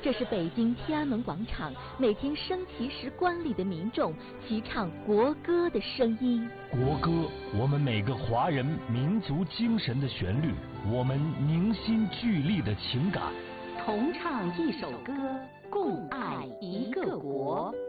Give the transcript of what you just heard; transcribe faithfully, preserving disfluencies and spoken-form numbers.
这是北京天安门广场每天升旗时观礼的民众齐唱国歌的声音。 国歌，我们每个华人民族精神的旋律，我们凝心聚力的情感。 同唱一首歌，共爱一个国。